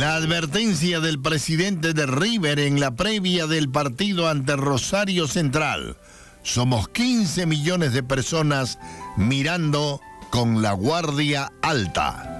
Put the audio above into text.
La advertencia del presidente de River en la previa del partido ante Rosario Central. Somos 15 millones de personas mirando con la guardia alta.